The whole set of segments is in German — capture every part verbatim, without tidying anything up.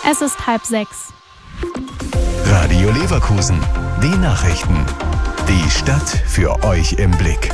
Es ist halb sechs. Radio Leverkusen, die Nachrichten. Die Stadt für euch im Blick.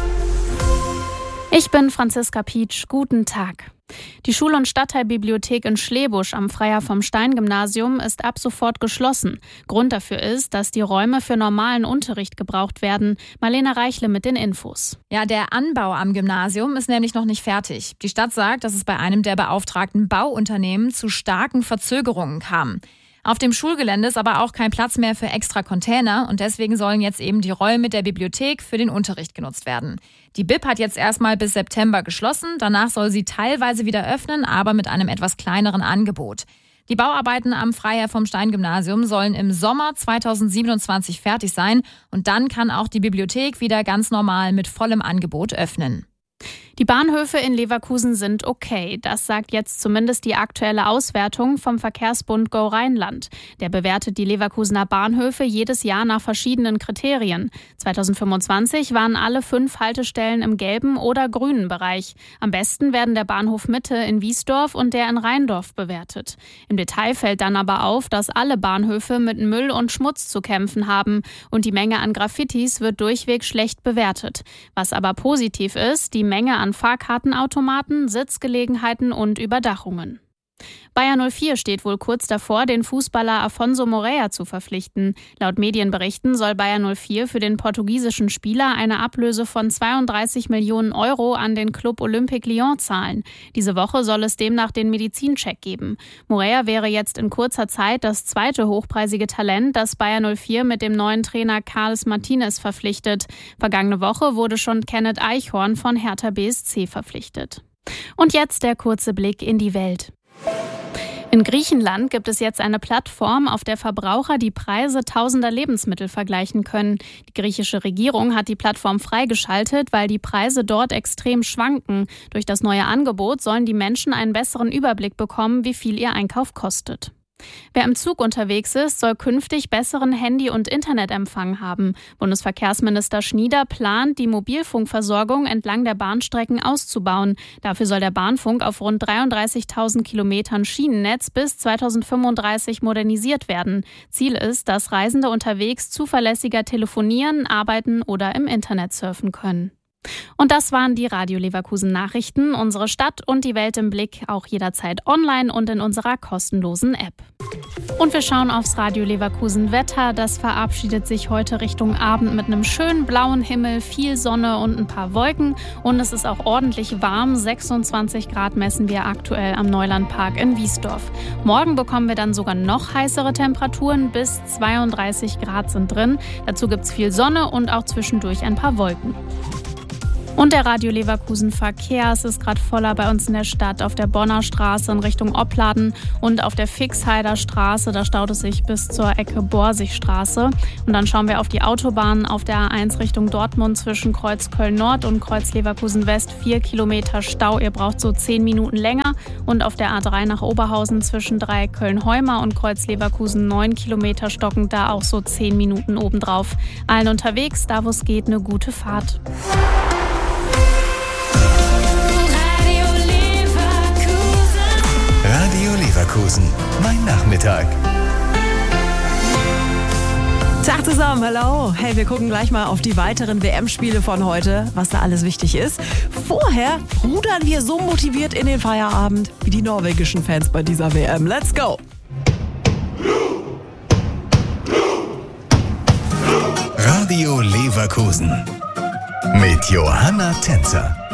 Ich bin Franziska Pietsch. Guten Tag. Die Schul- und Stadtteilbibliothek in Schlebusch am Freiherr vom Stein-Gymnasium ist ab sofort geschlossen. Grund dafür ist, dass die Räume für normalen Unterricht gebraucht werden. Marlena Reichle mit den Infos. Ja, der Anbau am Gymnasium ist nämlich noch nicht fertig. Die Stadt sagt, dass es bei einem der beauftragten Bauunternehmen zu starken Verzögerungen kam. Auf dem Schulgelände ist aber auch kein Platz mehr für extra Container und deswegen sollen jetzt eben die Räume der Bibliothek für den Unterricht genutzt werden. Die B I B hat jetzt erstmal bis September geschlossen, danach soll sie teilweise wieder öffnen, aber mit einem etwas kleineren Angebot. Die Bauarbeiten am Freiherr vom Stein-Gymnasium sollen im Sommer zweitausendsiebenundzwanzig fertig sein und dann kann auch die Bibliothek wieder ganz normal mit vollem Angebot öffnen. Die Bahnhöfe in Leverkusen sind okay. Das sagt jetzt zumindest die aktuelle Auswertung vom Verkehrsbund Go Rheinland. Der bewertet die Leverkusener Bahnhöfe jedes Jahr nach verschiedenen Kriterien. zweitausendfünfundzwanzig waren alle fünf Haltestellen im gelben oder grünen Bereich. Am besten werden der Bahnhof Mitte in Wiesdorf und der in Rheindorf bewertet. Im Detail fällt dann aber auf, dass alle Bahnhöfe mit Müll und Schmutz zu kämpfen haben und die Menge an Graffitis wird durchweg schlecht bewertet. Was aber positiv ist, die Menge an Fahrkartenautomaten, Sitzgelegenheiten und Überdachungen. Bayer null vier steht wohl kurz davor, den Fußballer Afonso Moreira zu verpflichten. Laut Medienberichten soll Bayer null vier für den portugiesischen Spieler eine Ablöse von zweiunddreißig Millionen Euro an den Club Olympique Lyon zahlen. Diese Woche soll es demnach den Medizincheck geben. Moreira wäre jetzt in kurzer Zeit das zweite hochpreisige Talent, das Bayer null vier mit dem neuen Trainer Carles Martinez verpflichtet. Vergangene Woche wurde schon Kenneth Eichhorn von Hertha B S C verpflichtet. Und jetzt der kurze Blick in die Welt. In Griechenland gibt es jetzt eine Plattform, auf der Verbraucher die Preise tausender Lebensmittel vergleichen können. Die griechische Regierung hat die Plattform freigeschaltet, weil die Preise dort extrem schwanken. Durch das neue Angebot sollen die Menschen einen besseren Überblick bekommen, wie viel ihr Einkauf kostet. Wer im Zug unterwegs ist, soll künftig besseren Handy- und Internetempfang haben. Bundesverkehrsminister Schnieder plant, die Mobilfunkversorgung entlang der Bahnstrecken auszubauen. Dafür soll der Bahnfunk auf rund dreiunddreißigtausend Kilometern Schienennetz bis zweitausendfünfunddreißig modernisiert werden. Ziel ist, dass Reisende unterwegs zuverlässiger telefonieren, arbeiten oder im Internet surfen können. Und das waren die Radio Leverkusen Nachrichten. Unsere Stadt und die Welt im Blick, auch jederzeit online und in unserer kostenlosen App. Und wir schauen aufs Radio Leverkusen Wetter. Das verabschiedet sich heute Richtung Abend mit einem schönen blauen Himmel, viel Sonne und ein paar Wolken. Und es ist auch ordentlich warm. sechsundzwanzig Grad messen wir aktuell am Neulandpark in Wiesdorf. Morgen bekommen wir dann sogar noch heißere Temperaturen. Bis zweiunddreißig Grad sind drin. Dazu gibt es viel Sonne und auch zwischendurch ein paar Wolken. Und der Radio Leverkusen Verkehr, es ist gerade voller bei uns in der Stadt, auf der Bonner Straße in Richtung Opladen und auf der Fixheider Straße, da staut es sich bis zur Ecke Borsigstraße. Und dann schauen wir auf die Autobahn auf der A eins Richtung Dortmund zwischen Kreuz Köln-Nord und Kreuz Leverkusen-West, vier Kilometer Stau, ihr braucht so zehn Minuten länger. Und auf der A drei nach Oberhausen zwischen Dreieck Köln-Heumer und Kreuz Leverkusen neun Kilometer stockend, da auch so zehn Minuten obendrauf. Allen unterwegs, da wo es geht, eine gute Fahrt. Radio Leverkusen, mein Nachmittag. Tag zusammen, hallo. Hey, wir gucken gleich mal auf die weiteren W M-Spiele von heute, was da alles wichtig ist. Vorher rudern wir so motiviert in den Feierabend wie die norwegischen Fans bei dieser W M. Let's go! Radio Leverkusen mit Johanna Tänzer.